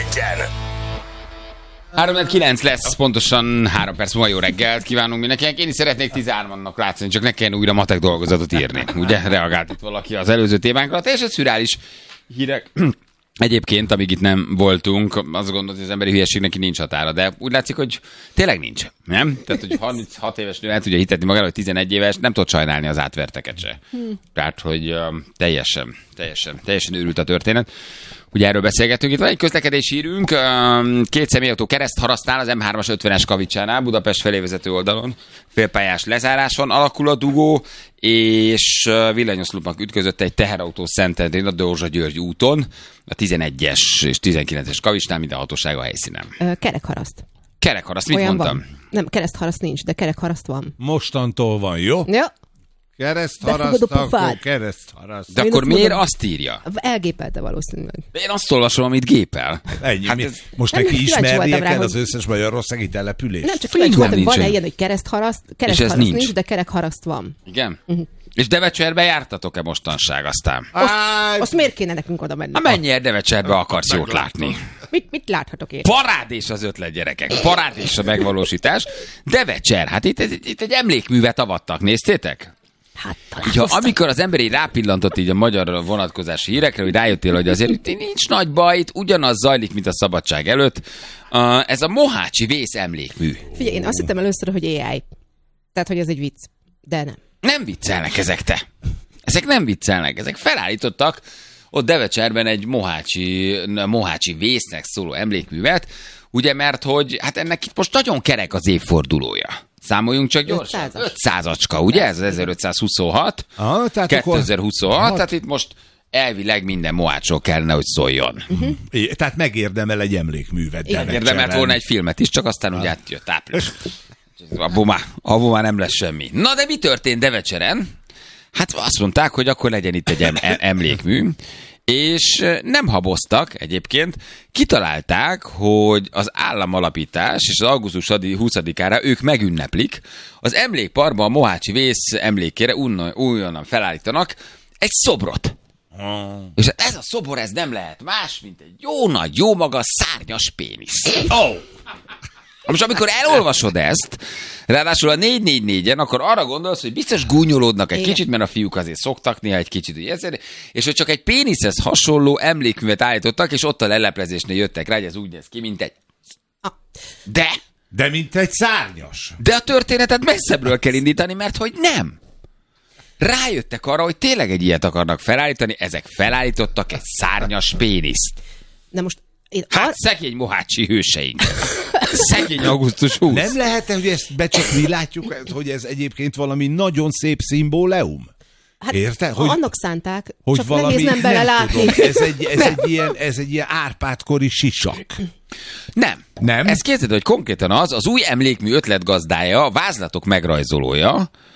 reggel. 3-9 lesz, pontosan 3 perc múlva jó reggelt kívánunk mindenkinek. Én is szeretnék 13-nak látszani, csak ne kelljen újra matek dolgozatot írni. Ugye? Reagált itt valaki az előző témánkra. Teljesen szürális hírek. Egyébként, amíg itt nem voltunk, azt gondolod, hogy az emberi hülyeségnek nincs határa, de úgy látszik, hogy tényleg nincs. Nem? Tehát, hogy 36 éves nő el tudja hitetni magára, hogy 11 éves, nem tud sajnálni az átverteket se. Tehát, hogy teljesen őrült a történet. Ugye erről beszélgetünk. Itt van egy közlekedési hírünk. 2 személyautó keresztharasztnál az M3-as 50-es Kavicsánál, Budapest felé vezető oldalon, félpályás lezáráson alakul a dugó, és villanyoszlopnak ütközött egy teherautó Szentendrén a Dózsa-György úton, a 11-es és 19-es Kavicsnál, minden hatóság a helyszínen. Kerekharaszt. Kerekharaszt, mit Olyan mondtam? Van. Nem, keresztharaszt nincs, de kerekharaszt van. Mostantól van, jó? Ja. Keresztharaszt, akkor keresztharaszt. De akkor miért azt írja? Elgépelte valószínűleg. De én azt olvasom, amit gépel. Ennyi. Hát most nem, neki kíváncsi ismernie voltam rá, kell hogy- az összes magyarországi települést? Nem, csak kíváncsi voltam, hogy nincsen. van-e ilyen, hogy keresztharaszt nincs. nincs, de kerekharaszt van. Igen? És Devecserbe jártatok-e mostanság aztán? Azt miért kéne nekünk oda menni? Na mennyire Devecserbe akarsz jót látni? Mit láthatok én? Parádés az ötlet, gyerekek. Parádés a megvalósítás. Devecser, hát itt egy emlékművet avattak, néztétek? Hát Így, ha amikor az ember így rápillantott így a magyar vonatkozási hírekre, hogy rájöttél, hogy azért itt nincs nagy baj, itt ugyanaz zajlik, mint a szabadság előtt. Ez a Mohácsi vész emlékmű. Figyelj, én azt hittem először, hogy AI. Tehát, hogy ez egy vicc. De nem. Nem viccelnek ezek, te. Ezek nem viccelnek. Ezek felállítottak ott Devecserben egy Mohácsi vésznek szóló emlékművet, ugye, mert hogy hát ennek itt most nagyon kerek az évfordulója. Számoljunk csak gyorsan. 500-acska, ugye? Ez 1526. Ah, tehát akkor- 2026, tehát itt most elvileg minden mohácsról kellene, hogy szóljon. Tehát megérdemel egy emlékművet. Érdemelt volna egy filmet is, csak aztán ugye átjött április. Abból már nem lesz semmi. Na de mi történt Devecseren? Hát azt mondták, hogy akkor legyen itt egy emlékmű, és nem haboztak egyébként, kitalálták, hogy az államalapítás és az augusztus 20-ára ők megünneplik, az emlékparkban a Mohácsi vész emlékére újonnan felállítanak egy szobrot. És ez a szobor, ez nem lehet más, mint egy jó nagy, jó maga szárnyas pénisz. Most amikor elolvasod ezt, ráadásul a 444-en, akkor arra gondolsz, hogy biztos gúnyolódnak egy kicsit, mert a fiúk azért szoktak néha egy kicsit, ugye ezért, és hogy csak egy péniszhez hasonló emlékművet állítottak, és ott a leleplezésnél jöttek rá, hogy ez úgy néz ki, mint egy... De mint egy szárnyas. De a történetet messzebbről kell indítani, mert hogy nem. Rájöttek arra, hogy tényleg egy ilyet akarnak felállítani, ezek felállítottak egy szárnyas péniszt. Na most én Hát szegény mohácsi hőseink. Szegény augusztus 20. Nem lehet, hogy ezt csak mi látjuk, hogy ez egyébként valami nagyon szép szimbóleum? hát Érted? annak szánták, Hogy csak valami, nehéz nem belelátni. tudom, ez egy ilyen Árpád-kori sisak. Nem. Ez képzeld, hogy konkrétan az új emlékmű ötletgazdája, a vázlatok megrajzolója,